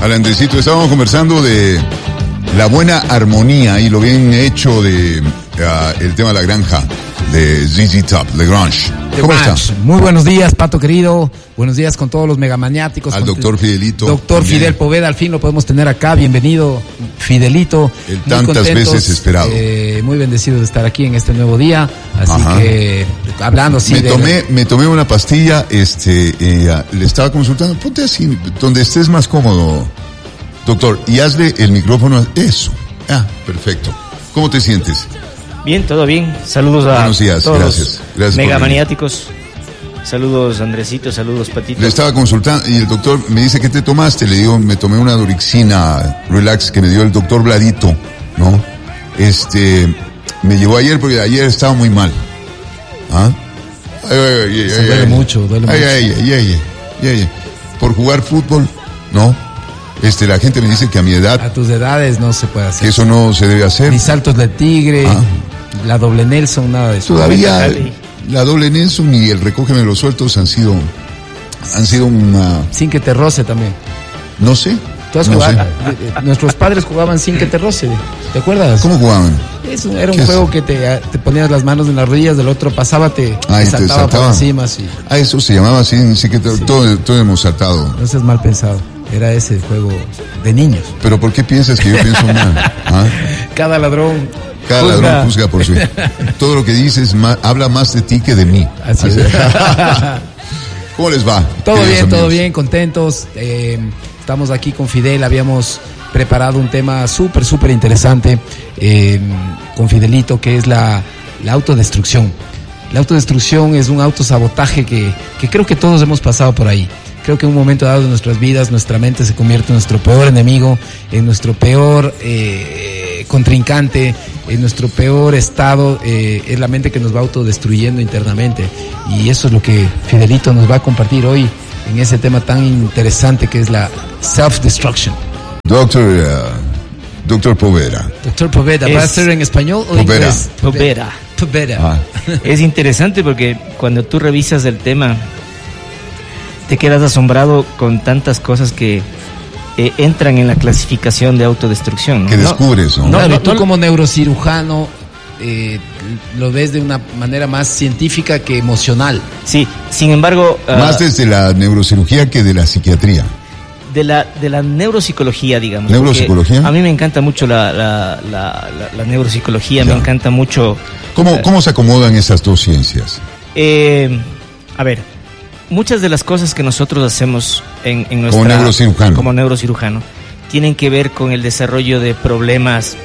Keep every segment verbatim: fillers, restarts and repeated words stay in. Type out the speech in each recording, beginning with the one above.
Al Andresito, estábamos conversando de la buena armonía y lo bien hecho de uh, el tema de la granja de Z Z Top, The Grange. ¿Cómo está? Muy buenos días, Pato querido. Buenos días con todos los megamaniáticos. Al doctor Fidelito. Doctor también. Fidel Poveda, al fin lo podemos tener acá. Bienvenido, Fidelito. El tantas veces esperado. Eh, muy bendecido de estar aquí en este nuevo día. Así Ajá. que, hablando así me de... Tomé, me tomé una pastilla, este, eh, le estaba consultando. Ponte así, donde estés más cómodo, doctor, y hazle el micrófono. Eso. Ah, perfecto. ¿Cómo te sientes? Bien, todo bien. Saludos a Buenos días, todos gracias. Gracias megamaniáticos. Saludos, Andresito, saludos, Patito. Le estaba consultando y el doctor me dice, ¿qué te tomaste? Le digo, me tomé una Dorixina Relax que me dio el doctor Bladito, ¿no? Este, me llevó ayer porque ayer estaba muy mal. ¿Ah? Ay, ay, ay, ay, Se ay, duele ay, mucho, duele ay, mucho. Ay, ay, ay, ay, ay, ay. Por jugar fútbol, ¿no? Este, la gente me dice que a mi edad... A tus edades no se puede hacer. Que eso no se debe hacer. Ni saltos de tigre, ah. la doble Nelson, nada de eso. Todavía la doble Nelson y el recógeme los sueltos han sido... Han sido una... Sin que te roce también. No sé. ¿Tú has no jugado? sé. Nuestros padres jugaban sin que te roce. ¿Te acuerdas? ¿Cómo jugaban? Eso era un juego que te, te ponías las manos en las rodillas del otro, pasaba, te, Ay, te saltaba, te saltaba por encima. Sí. Ah, eso se llamaba así, sí que te, sí. Todo, todo hemos saltado. No seas mal pensado. Era ese juego de niños. ¿Pero por qué piensas que yo pienso mal? ¿Ah? Cada ladrón Cada juzga. ladrón juzga por sí. Todo lo que dices ma, habla más de ti que de mí. Así, Así. es. ¿Cómo les va? Todo bien, amigos? Todo bien, contentos. Eh, estamos aquí con Fidel, habíamos preparado un tema súper, súper interesante eh, con Fidelito, que es la, la autodestrucción. La autodestrucción es un autosabotaje que, que creo que todos hemos pasado por ahí. Creo que en un momento dado de nuestras vidas nuestra mente se convierte en nuestro peor enemigo, en nuestro peor eh, contrincante, en nuestro peor estado, eh, es la mente que nos va autodestruyendo internamente. Y eso es lo que Fidelito nos va a compartir hoy en ese tema tan interesante que es la self-destruction. Doctor, uh, Doctor Poveda. Doctor Poveda, ¿va a ser en español o en Poveda. inglés? Poveda. Poveda. Ah. Es interesante porque cuando tú revisas el tema, te quedas asombrado con tantas cosas que eh, entran en la clasificación de autodestrucción, ¿no? Que descubres, ¿no? No, claro, no, y tú no, como neurocirujano eh, lo ves de una manera más científica que emocional. Sí, sin embargo... Uh, más desde la neurocirugía que de la psiquiatría. De la, de la neuropsicología, digamos. ¿Neuropsicología? A mí me encanta mucho la, la, la, la, la neuropsicología, ya. Me encanta mucho... ¿Cómo, uh, ¿Cómo se acomodan esas dos ciencias? Eh, a ver... Muchas de las cosas que nosotros hacemos en, en nuestra... Como neurocirujano. Como neurocirujano. Tienen que ver con el desarrollo de problemas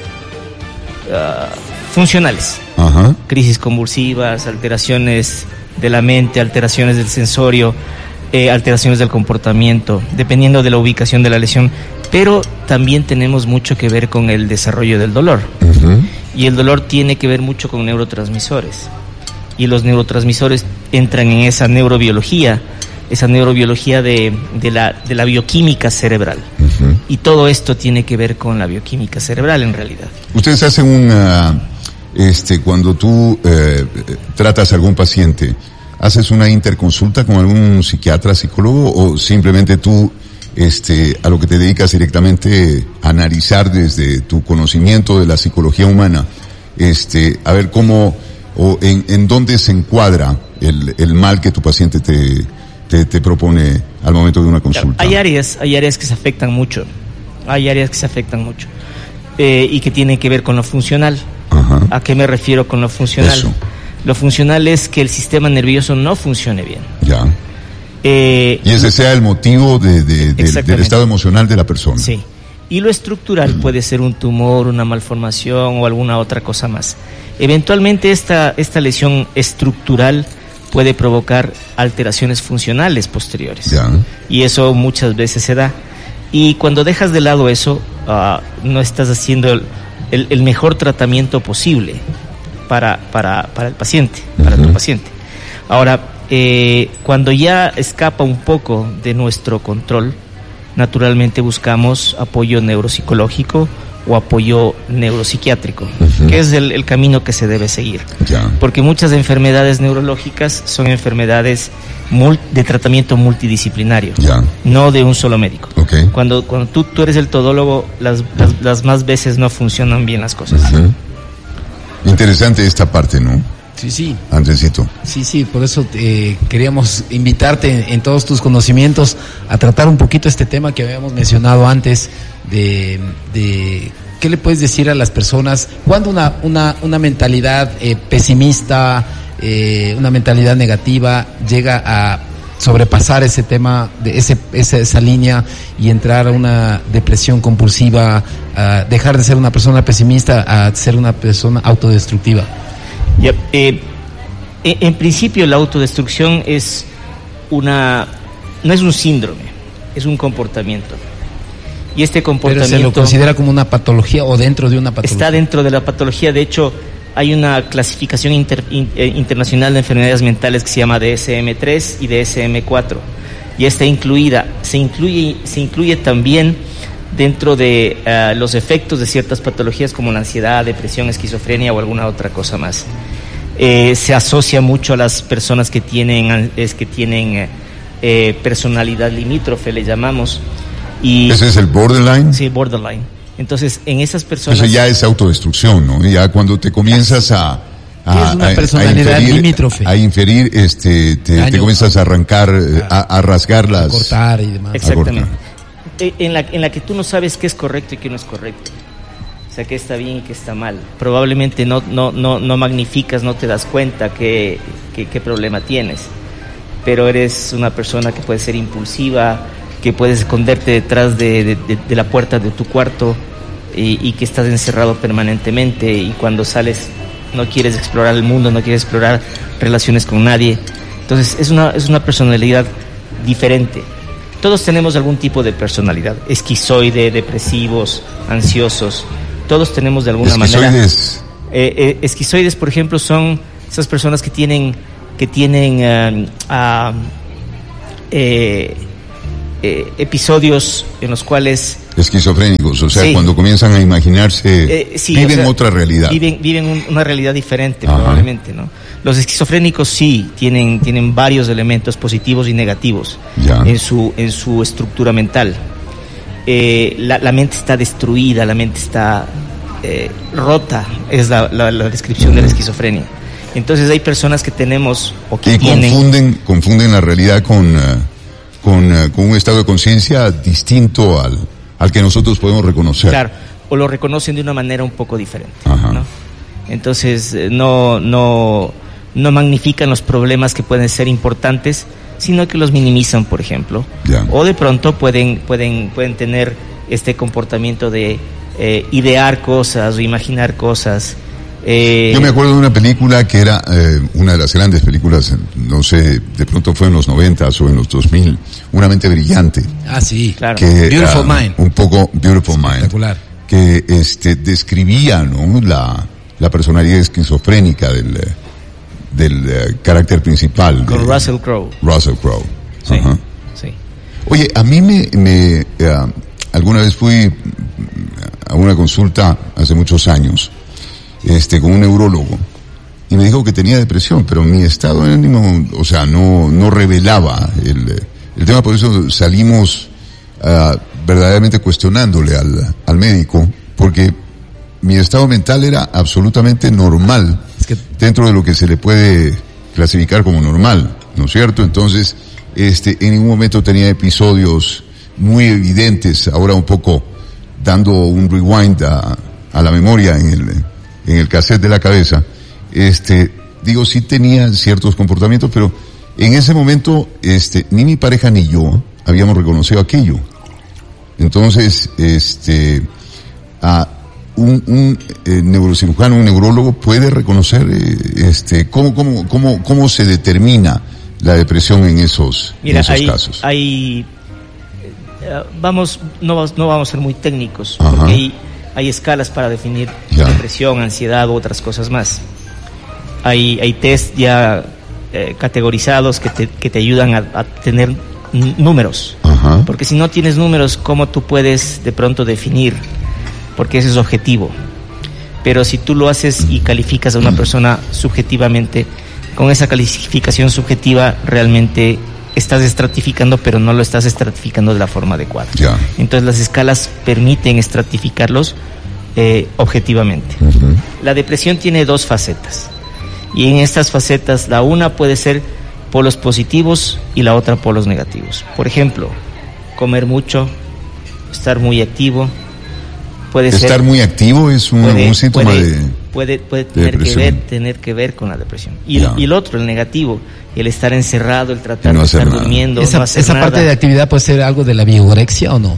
uh, funcionales. Ajá. Crisis convulsivas, alteraciones de la mente, alteraciones del sensorio, eh, alteraciones del comportamiento, dependiendo de la ubicación de la lesión. Pero también tenemos mucho que ver con el desarrollo del dolor. Uh-huh. Y el dolor tiene que ver mucho con neurotransmisores. Y los neurotransmisores entran en esa neurobiología, esa neurobiología de, de, la, de la bioquímica cerebral. Uh-huh. Y todo esto tiene que ver con la bioquímica cerebral en realidad. Ustedes hacen una, este, cuando tú eh, tratas a algún paciente, ¿haces una interconsulta con algún psiquiatra, psicólogo, o simplemente tú, este, a lo que te dedicas directamente a analizar desde tu conocimiento de la psicología humana, este, a ver cómo... o en, en dónde se encuadra el, el mal que tu paciente te, te, te propone al momento de una consulta? Hay áreas, hay áreas que se afectan mucho, hay áreas que se afectan mucho eh, y que tienen que ver con lo funcional. Ajá. ¿A qué me refiero con lo funcional? Eso. Lo funcional es que el sistema nervioso no funcione bien. Ya. Eh, y ese sea el motivo de, de, de, del estado emocional de la persona. Sí. Y lo estructural uh-huh. puede ser un tumor, una malformación o alguna otra cosa más. Eventualmente esta, esta lesión estructural puede provocar alteraciones funcionales posteriores. Ya. Y eso muchas veces se da. Y cuando dejas de lado eso, uh, no estás haciendo el, el, el mejor tratamiento posible para, para, para el paciente, para uh-huh. tu paciente. Ahora, eh, cuando ya escapa un poco de nuestro control, naturalmente buscamos apoyo neuropsicológico o apoyo neuropsiquiátrico, uh-huh. que es el, el camino que se debe seguir. Ya. Porque muchas enfermedades neurológicas son enfermedades mul- de tratamiento multidisciplinario, ya. no de un solo médico. Okay. Cuando, cuando tú, tú eres el todólogo, las, las, las más veces no funcionan bien las cosas. Uh-huh. Interesante esta parte, ¿no? Sí, sí. Andresito. Sí, sí, por eso eh, queríamos invitarte en, en todos tus conocimientos a tratar un poquito este tema que habíamos mencionado antes de, de ¿qué le puedes decir a las personas cuando una, una, una mentalidad eh, pesimista, eh, una mentalidad negativa llega a sobrepasar ese tema, de ese, esa, esa línea y entrar a una depresión compulsiva, a dejar de ser una persona pesimista a ser una persona autodestructiva? Ya, eh, en principio la autodestrucción es una, no es un síndrome, es un comportamiento. Y este comportamiento... ¿Pero se lo considera como una patología o dentro de una patología? Está dentro de la patología. De hecho, hay una clasificación inter, in, eh, internacional de enfermedades mentales que se llama D S M tres y D S M cuatro. Y está incluida, se incluye, se incluye también dentro de uh, los efectos de ciertas patologías como la ansiedad, depresión, esquizofrenia o alguna otra cosa más. Eh, se asocia mucho a las personas que tienen, es que tienen eh, personalidad limítrofe, le llamamos. Y, ¿ese es el borderline? Sí, borderline. Entonces, en esas personas... Eso ya es autodestrucción, ¿no? Ya cuando te comienzas a... a ¿Qué es una personalidad a inferir, limítrofe? A inferir, este, te, te comienzas a arrancar, a, a rasgar las... A cortar y demás. Exactamente. En la, en la que tú no sabes qué es correcto y qué no es correcto. O sea, qué está bien y qué está mal. Probablemente no, no, no, no magnificas, no te das cuenta qué, qué, qué problema tienes. Pero eres una persona que puede ser impulsiva, que puedes esconderte detrás de, de, de, de la puerta de tu cuarto y, y que estás encerrado permanentemente, y cuando sales no quieres explorar el mundo, no quieres explorar relaciones con nadie. Entonces es una, es una personalidad diferente. Todos tenemos algún tipo de personalidad, esquizoide, depresivos, ansiosos, todos tenemos de alguna esquizoides. manera. Eh, eh, esquizoides, por ejemplo, son esas personas que tienen, que tienen uh, uh, eh, eh, episodios en los cuales... Esquizofrénicos, o sea, sí. cuando comienzan a imaginarse, eh, sí, viven o sea, otra realidad. Viven, viven un, una realidad diferente. Ajá. Probablemente, ¿no? Los esquizofrénicos sí tienen, tienen varios elementos positivos y negativos ya. en su, en su estructura mental. Eh, la, la mente está destruida, la mente está eh, rota, es la, la, la descripción uh-huh. de la esquizofrenia. Entonces hay personas que tenemos o que y tienen... confunden, confunden la realidad con, uh, con, uh, con un estado de conciencia distinto al, al que nosotros podemos reconocer. Claro, o lo reconocen de una manera un poco diferente, Ajá. ¿no? Entonces no, no, no magnifican los problemas que pueden ser importantes, sino que los minimizan, por ejemplo. Ya. O de pronto pueden, pueden, pueden tener este comportamiento de eh, idear cosas o imaginar cosas. Eh, Yo me acuerdo de una película que era eh, una de las grandes películas, no sé, de pronto fue en los noventas o en los dos mil, Una mente brillante. Ah, sí, claro. Que, Beautiful uh, Mind. Un poco Beautiful Mind. Espectacular. Que este, describía, ¿no?, la, la personalidad esquizofrénica del, del uh, carácter principal. Con de Russell Crowe. Russell Crowe. Sí, Ajá. sí. Oye, a mí me, me uh, alguna vez fui a una consulta hace muchos años, este, con un neurólogo, y me dijo que tenía depresión, pero mi estado de ánimo, o sea, no, no revelaba el, el tema, por eso salimos uh, verdaderamente cuestionándole al, al médico, porque mi estado mental era absolutamente normal, es que... dentro de lo que se le puede clasificar como normal, ¿no es cierto? Entonces, este, en ningún momento tenía episodios muy evidentes, ahora un poco dando un rewind a, a la memoria en el, en el cassette de la cabeza, este, digo, sí tenía ciertos comportamientos, pero en ese momento, este, ni mi pareja ni yo habíamos reconocido aquello. Entonces, este, a un, un eh, neurocirujano, un neurólogo puede reconocer, eh, este, cómo, cómo, cómo, cómo se determina la depresión en esos, Mira, en esos hay, casos. Hay, eh, vamos, no, no vamos a ser muy técnicos, Ajá. porque hay, hay escalas para definir ya. depresión, ansiedad u otras cosas más. Hay, hay test ya eh, categorizados que te, que te ayudan a, a tener n- números. Ajá. Porque si no tienes números, ¿cómo tú puedes de pronto definir porque eso es objetivo. Pero si tú lo haces y calificas a una persona subjetivamente, con esa calificación subjetiva realmente estás estratificando, pero no lo estás estratificando de la forma adecuada. Ya. Entonces las escalas permiten estratificarlos eh, objetivamente. Uh-huh. La depresión tiene dos facetas, y en estas facetas la una puede ser polos positivos y la otra polos negativos. Por ejemplo, comer mucho, estar muy activo. Puede Estar ser, muy activo es un, puede, un síntoma puede, de, puede, puede de tener depresión. que ver, tener que ver con la depresión. Y, Ya. y el otro, el negativo, el estar encerrado, el tratar No de hacer estar nada. durmiendo, Esa, no hacer esa nada. parte de actividad puede ser algo de la vigorexia o no.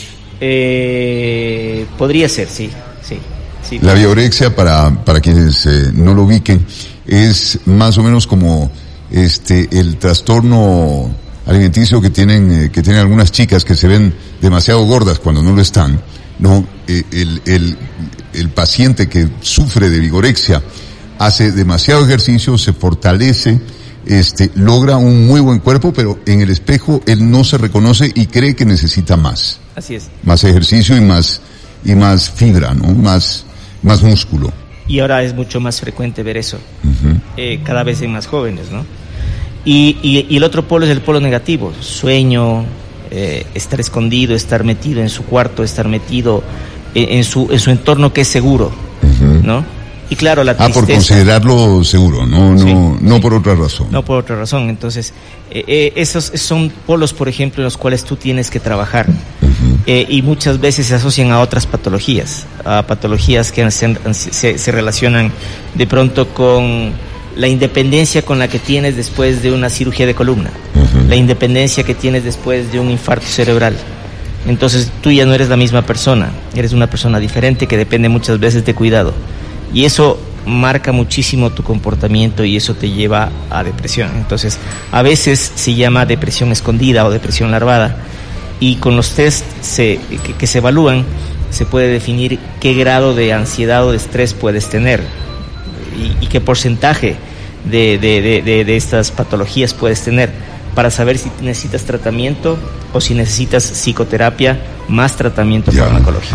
Eh, podría ser, sí, sí, sí. La biorexia, para, para quienes eh, no lo ubiquen, es más o menos como este el trastorno alimenticio que tienen eh, que tienen algunas chicas que se ven demasiado gordas cuando no lo están. No, eh, el, el, el paciente que sufre de vigorexia hace demasiado ejercicio, se fortalece, este, logra un muy buen cuerpo, pero en el espejo él no se reconoce y cree que necesita más. Así es. Más ejercicio y más, y más fibra, ¿no? Más, más músculo. Y ahora es mucho más frecuente ver eso, Uh-huh. eh, cada vez en más jóvenes, ¿no? Y, y, y el otro polo es el polo negativo, sueño, eh, estar escondido, estar metido en su cuarto, estar metido en, en su en su entorno que es seguro, Uh-huh. ¿no? Y claro, la Ah, tristeza. por considerarlo seguro, no, no, Sí, no sí. por otra razón. No por otra razón. Entonces, eh, eh, esos son polos, por ejemplo, en los cuales tú tienes que trabajar. Uh-huh. Eh, y muchas veces se asocian a otras patologías, a patologías que se, se, se relacionan de pronto con la independencia con la que tienes después de una cirugía de columna, Uh-huh. la independencia que tienes después de un infarto cerebral. Entonces tú ya no eres la misma persona, eres una persona diferente que depende muchas veces de cuidado. Y eso marca muchísimo tu comportamiento y eso te lleva a depresión. Entonces, a veces se llama depresión escondida o depresión larvada, y con los test se, que, que se evalúan se puede definir qué grado de ansiedad o de estrés puedes tener y, y qué porcentaje de, de, de, de, de estas patologías puedes tener, para saber si necesitas tratamiento o si necesitas psicoterapia más tratamiento Ya. farmacológico.